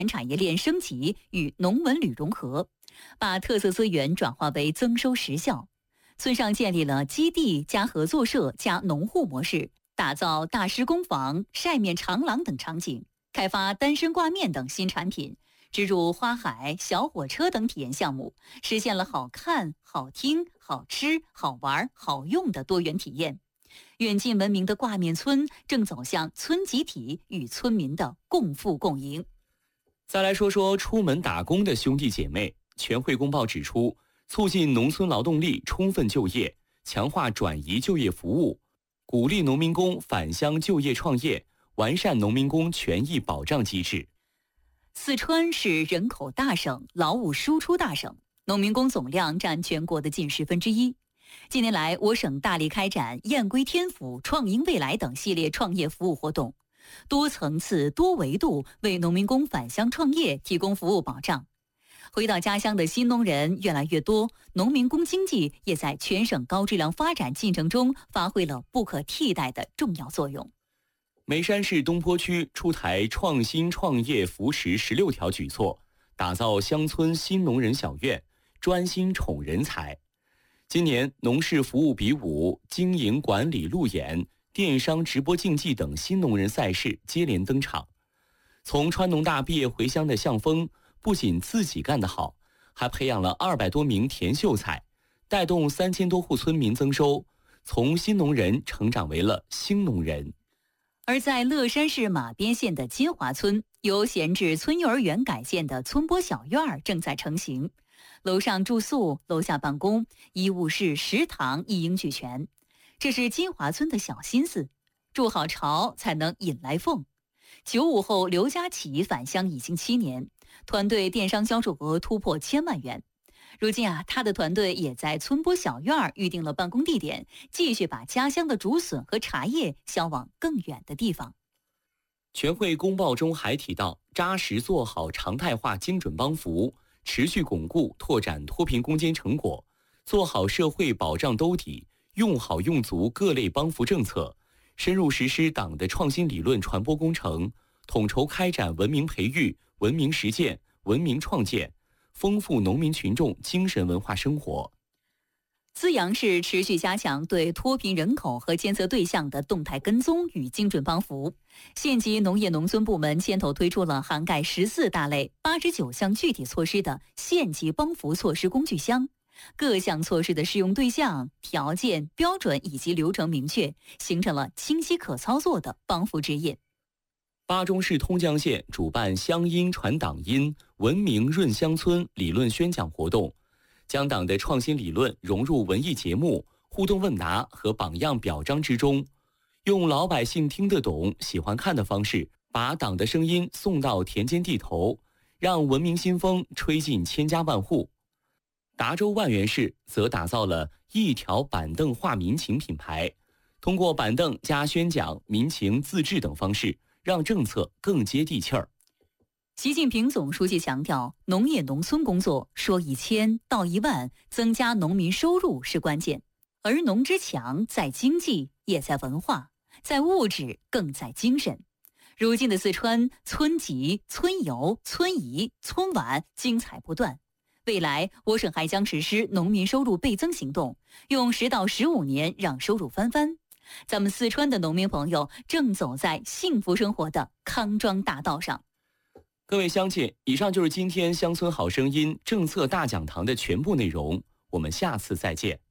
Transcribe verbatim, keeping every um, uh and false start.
产业链升级与农文旅融合，把特色资源转化为增收实效。村上建立了基地加合作社加农户模式，打造大师工坊、晒面长廊等场景，开发单身挂面等新产品，植入花海、小火车等体验项目，实现了好看、好听、好吃、好玩、好用的多元体验。远近闻名的挂面村正走向村集体与村民的共富共赢。 再来说说出门打工的兄弟姐妹。全会公报指出，促进农村劳动力充分就业，强化转移就业服务，鼓励农民工返乡就业创业，完善农民工权益保障机制。 四川是人口大省、劳务输出大省，农民工总量占全国的近十分之一。近年来，我省大力开展燕归天府、创赢未来等系列创业服务活动，多层次、多维度为农民工返乡创业提供服务保障。回到家乡的新农人越来越多，农民工经济也在全省高质量发展进程中发挥了不可替代的重要作用。 眉山市东坡区出台创新创业扶持十六条举措，打造乡村新农人小院，专心宠人才。今年，农事服务比武、经营管理路演、电商直播竞技等新农人赛事接连登场。从川农大毕业回乡的向峰，不仅自己干得好，还培养了二百多名田秀才，带动三千多户村民增收，从新农人成长为了兴农人。 而在乐山市马边县的金华村，由闲置村幼儿园改建的村播小院正在成型。楼上住宿，楼下办公，医务室、食堂一应俱全。这是金华村的小心思，筑好巢才能引来凤。九五后刘家启返乡已经七年，团队电商销售额突破千万元。如今啊，他的团队也在村播小院预定了办公地点，继续把家乡的竹笋和茶叶销往更远的地方。 全会公报中还提到，扎实做好常态化精准帮扶，持续巩固拓展脱贫攻坚成果，做好社会保障兜底，用好用足各类帮扶政策，深入实施党的创新理论传播工程，统筹开展文明培育、文明实践、文明创建，丰富农民群众精神文化生活。 资阳市持续加强对脱贫人口和监测对象的动态跟踪与精准帮扶，县级农业农村部门牵头推出了涵盖十四大类、八十九项具体措施的县级帮扶措施工具箱，各项措施的适用对象、条件、标准以及流程明确，形成了清晰可操作的帮扶指引。 巴中市通江县主办乡音传党音、文明润乡村理论宣讲活动，将党的创新理论融入文艺节目、互动问答和榜样表彰之中，用老百姓听得懂、喜欢看的方式，把党的声音送到田间地头，让文明新风吹进千家万户。达州万源市则打造了一条板凳话民情品牌，通过板凳加宣讲、民情自治等方式，让政策更接地气儿。 习近平总书记强调，农业农村工作说一千道一万，增加农民收入是关键。而农之强在经济，也在文化，在物质，更在精神。如今的四川，村集、村游、村仪、村晚精彩不断。未来，我省还将实施农民收入倍增行动，用十到十五年让收入翻番。咱们四川的农民朋友正走在幸福生活的康庄大道上。 各位乡亲，以上就是今天乡村好声音政策大讲堂的全部内容，我们下次再见。